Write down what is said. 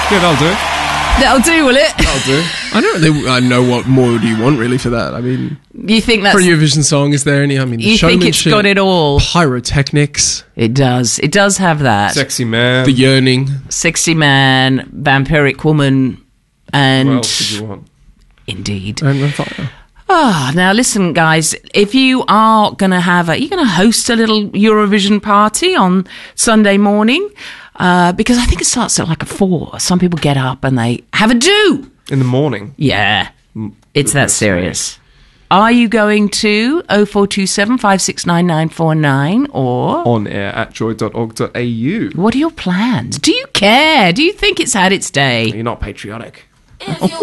Yeah, that'll do. That'll do, will it? That'll do. I don't really know what more do you want, really, for that. I mean... You think that's... For a Eurovision song, is there any? I mean, the you think it's got it all? Pyrotechnics. It does. It does have that. Sexy Man. The Yearning. Sexy Man, Vampiric Woman, and... What else did you want? Indeed. And Fire. Now listen, guys, if you are going to you're going to host a little Eurovision party on Sunday morning, because I think it starts at like 4. Some people get up and they have a do. In the morning? Yeah. It's that serious. Are you going to 0427 569949 or... On air at joy.org.au. What are your plans? Do you care? Do you think it's had its day? You're not patriotic.